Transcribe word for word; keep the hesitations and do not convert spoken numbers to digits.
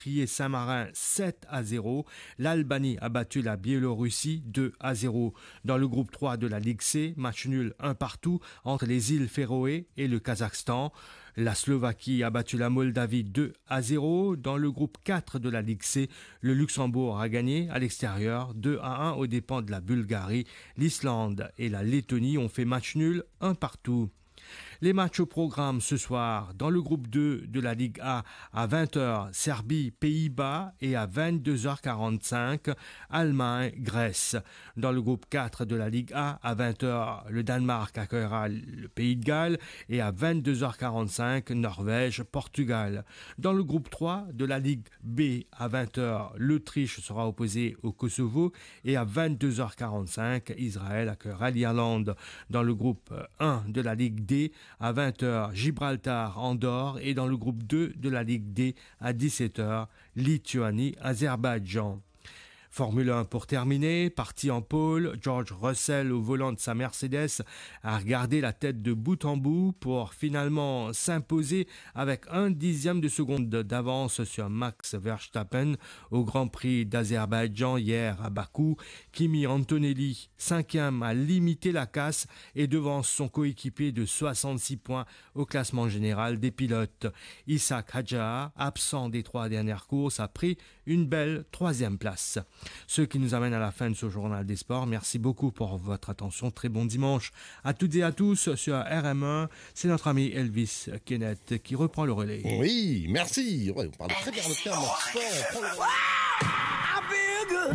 Trier Saint-Marin sept à zéro. L'Albanie a battu la Biélorussie deux à zéro. Dans le groupe trois de la Ligue C, match nul un partout entre les îles Féroé et le Kazakhstan. La Slovaquie a battu la Moldavie deux à zéro. Dans le groupe quatre de la Ligue C, le Luxembourg a gagné à l'extérieur deux à un aux dépens de la Bulgarie. L'Islande et la Lettonie ont fait match nul un partout. Les matchs au programme ce soir, dans le groupe deux de la Ligue A, à vingt heures, Serbie, Pays-Bas et à vingt-deux heures quarante-cinq, Allemagne, Grèce. Dans le groupe quatre de la Ligue A, à vingt heures, le Danemark accueillera le Pays de Galles et à vingt-deux heures quarante-cinq, Norvège, Portugal. Dans le groupe trois de la Ligue B, à vingt heures, l'Autriche sera opposée au Kosovo et à vingt-deux heures quarante-cinq, Israël accueillera l'Irlande. Dans le groupe un de la Ligue D, à vingt heures, Gibraltar, Andorre et dans le groupe deux de la Ligue D à dix-sept heures, Lituanie, Azerbaïdjan. Formule un pour terminer, parti en pôle, George Russell au volant de sa Mercedes a regardé la tête de bout en bout pour finalement s'imposer avec un dixième de seconde d'avance sur Max Verstappen au Grand Prix d'Azerbaïdjan hier à Bakou. Kimi Antonelli, cinquième, a limité la casse et devance son coéquipier de soixante-six points au classement général des pilotes. Ishaq Hadjar, absent des trois dernières courses, a pris une belle troisième place. Ce qui nous amène à la fin de ce journal des sports. Merci beaucoup pour votre attention. Très bon dimanche à toutes et à tous sur R M un. C'est notre ami Elvis Kenneth qui reprend le relais. Oui, merci. Ouais, on parle très bien le terme sport.